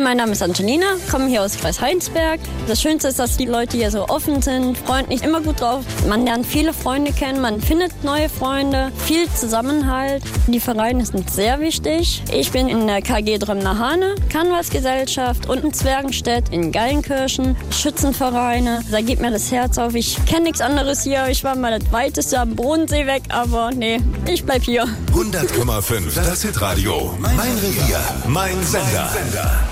mein Name ist Angelina, komme hier aus Kreis Heinsberg. Das Schönste ist, dass die Leute hier so offen sind, freundlich, immer gut drauf. Man lernt viele Freunde kennen, man findet neue Freunde, viel Zusammenhalt. Die Vereine sind sehr wichtig. Ich bin in der KG Drömner-Hane, Canvas-Gesellschaft und in Zwergenstedt, in Geilenkirchen, Schützenvereine. Da geht mir das Herz auf. Ich kenne nichts anderes hier. Ich war mal das weiteste am Bodensee weg, aber nee, ich bleib hier. 100,5, das Hitradio. Mein Revier, mein Sender.